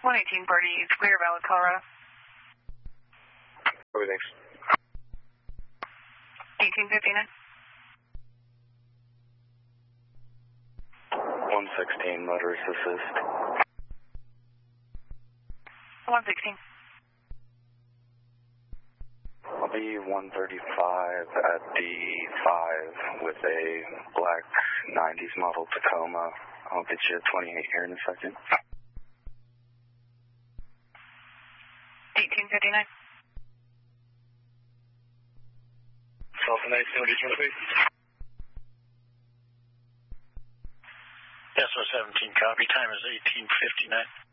118 Birdie, Clear Valley, Colorado. Everything's 1859. 116, motorist assist. 116. I'll be 135 at D5 with a black 90s model Tacoma. I'll get you a 28 here in a second. 1859. Delta 19, what do you think? SO 17 copy, time is 18:59.